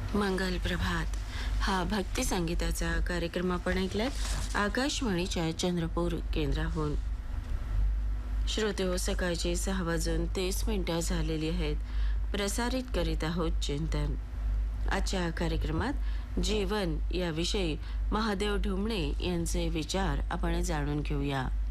मंगल प्रभात हा भक्ती संगीताचा कार्यक्रम आपण ऐकलात आकाशवाणीच्या चंद्रपूर केंद्राहून. श्रोते, सकाळचे 6:30 झालेली आहेत. प्रसारित करीत आहोत चिंतन. आजच्या कार्यक्रमात जीवन याविषयी महादेव ढुमणे यांचे विचार आपण जाणून घेऊया.